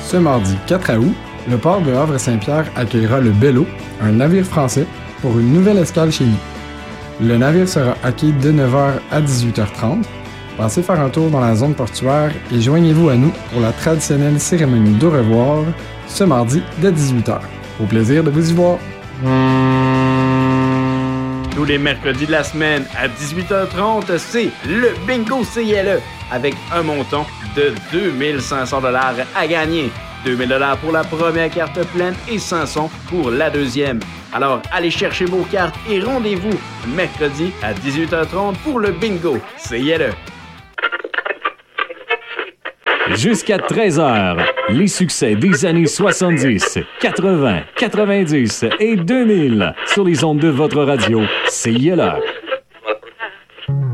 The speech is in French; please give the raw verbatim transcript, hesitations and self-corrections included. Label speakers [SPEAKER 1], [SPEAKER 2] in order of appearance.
[SPEAKER 1] Ce mardi quatre août, le port de Havre-Saint-Pierre accueillera le Bello, un navire français, pour une nouvelle escale chez nous. Le navire sera acquis de neuf heures à dix-huit heures trente. Passez faire un tour dans la zone portuaire et joignez-vous à nous pour la traditionnelle cérémonie d'au revoir ce mardi dès dix-huit heures. Au plaisir de vous y voir.
[SPEAKER 2] Tous les mercredis de la semaine à dix-huit heures trente, c'est le Bingo C I L E avec un montant de deux mille cinq cents dollars à gagner. deux mille dollars pour la première carte pleine et cinq cents pour la deuxième. Alors, allez chercher vos cartes et rendez-vous mercredi à dix-huit heures trente pour le Bingo C I L E.
[SPEAKER 3] Jusqu'à treize heures, les succès des années soixante-dix, quatre-vingts, quatre-vingt-dix et deux mille sur les ondes de votre radio C I L E.